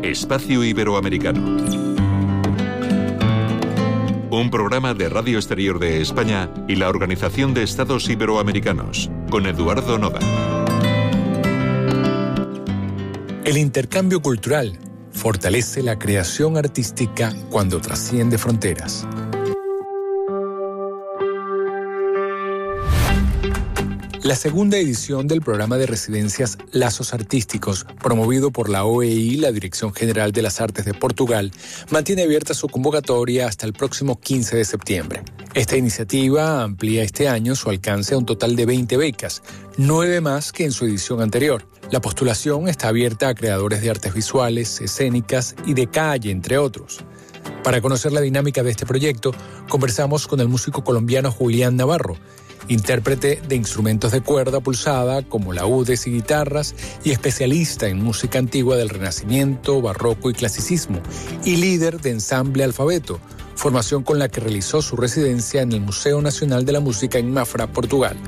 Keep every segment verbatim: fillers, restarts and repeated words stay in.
Espacio Iberoamericano. Un programa de Radio Exterior de España y la Organización de Estados Iberoamericanos, con Eduardo Noda. El intercambio cultural fortalece la creación artística cuando trasciende fronteras. La segunda edición del programa de residencias Lazos Artísticos, promovido por la O E I, la Dirección General de las Artes de Portugal, mantiene abierta su convocatoria hasta el próximo quince de septiembre. Esta iniciativa amplía este año su alcance a un total de veinte becas, nueve más que en su edición anterior. La postulación está abierta a creadores de artes visuales, escénicas y de calle, entre otros. Para conocer la dinámica de este proyecto, conversamos con el músico colombiano Julián Navarro, intérprete de instrumentos de cuerda pulsada como laúdes y guitarras y especialista en música antigua del Renacimiento, Barroco y Clasicismo, y líder de Ensamble Alfabeto, formación con la que realizó su residencia en el Museo Nacional de la Música en Mafra, Portugal.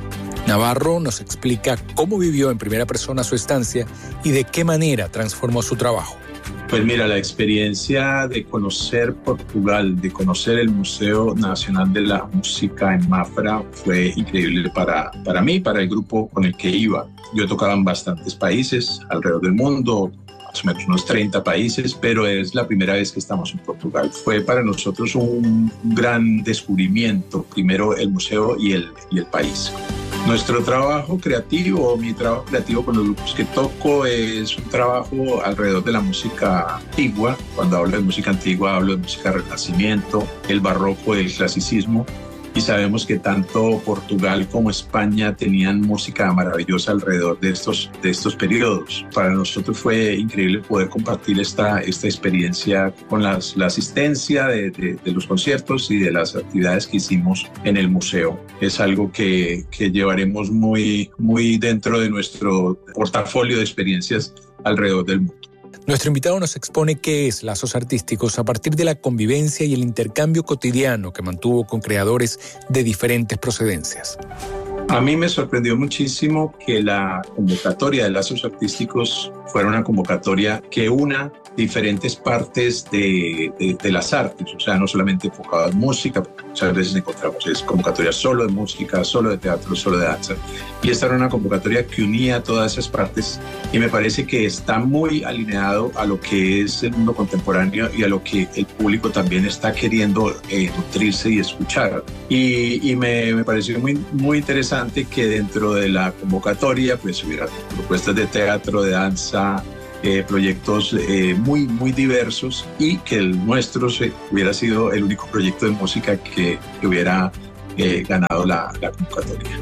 Navarro nos explica cómo vivió en primera persona su estancia y de qué manera transformó su trabajo. Pues mira, la experiencia de conocer Portugal, de conocer el Museo Nacional de la Música en Mafra fue increíble para, para mí, para el grupo con el que iba. Yo tocaba en bastantes países alrededor del mundo, más o menos unos treinta países, pero es la primera vez que estamos en Portugal. Fue para nosotros un gran descubrimiento, primero el museo y el, y el país. Nuestro trabajo creativo, mi trabajo creativo con los grupos que toco es un trabajo alrededor de la música antigua. Cuando hablo de música antigua hablo de música del Renacimiento, el Barroco, el Clasicismo. Y sabemos que tanto Portugal como España tenían música maravillosa alrededor de estos, de estos periodos. Para nosotros fue increíble poder compartir esta, esta experiencia con las, la asistencia de, de, de los conciertos y de las actividades que hicimos en el museo. Es algo que, que llevaremos muy, muy dentro de nuestro portafolio de experiencias alrededor del mundo. Nuestro invitado nos expone qué es Lazos Artísticos a partir de la convivencia y el intercambio cotidiano que mantuvo con creadores de diferentes procedencias. A mí me sorprendió muchísimo que la convocatoria de Lazos Artísticos fuera una convocatoria que una diferentes partes de, de, de las artes, o sea, no solamente enfocada en música, porque muchas veces encontramos es convocatoria solo de música, solo de teatro, solo de danza, y esta era una convocatoria que unía todas esas partes y me parece que está muy alineado a lo que es el mundo contemporáneo y a lo que el público también está queriendo eh, nutrirse y escuchar. Y, y me, me pareció muy, muy interesante que dentro de la convocatoria pues hubiera propuestas de teatro, de danza, Eh, proyectos eh, muy, muy diversos y que el nuestro se, hubiera sido el único proyecto de música que, que hubiera eh, ganado la, la convocatoria.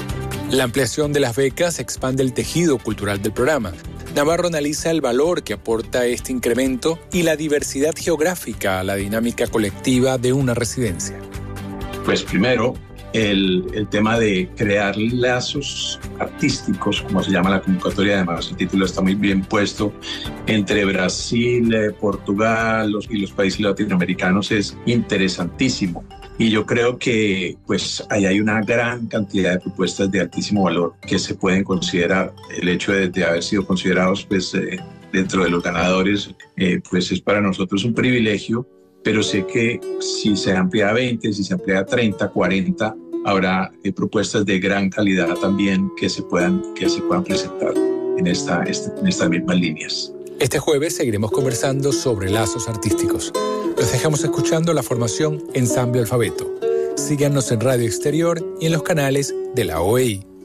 La ampliación de las becas expande el tejido cultural del programa. Navarro analiza el valor que aporta este incremento y la diversidad geográfica a la dinámica colectiva de una residencia. Pues primero, El, el tema de crear lazos artísticos, como se llama la convocatoria, además el título está muy bien puesto, entre Brasil, eh, Portugal los, y los países latinoamericanos es interesantísimo. Y yo creo que pues ahí hay una gran cantidad de propuestas de altísimo valor que se pueden considerar. El hecho de, de haber sido considerados pues, eh, dentro de los ganadores eh, pues es para nosotros un privilegio. Pero sé que si se amplía a veinte, si se amplía a treinta, cuarenta, habrá eh, propuestas de gran calidad también que se puedan, que se puedan presentar en, esta, este, en estas mismas líneas. Este jueves seguiremos conversando sobre lazos artísticos. Los dejamos escuchando la formación Ensamble Alfabeto. Síganos en Radio Exterior y en los canales de la O E I.